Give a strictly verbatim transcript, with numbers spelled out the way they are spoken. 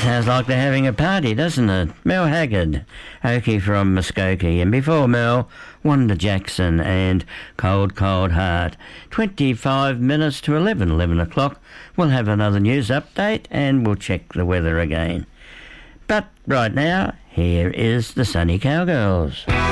Sounds like they're having a party, doesn't it? Mel Haggard, Okie from Muskogee, and before Mel, Wanda Jackson and Cold Cold Heart. twenty-five minutes to eleven, eleven o'clock. We'll have another news update and we'll check the weather again. But right now, here is the Sunny Cowgirls.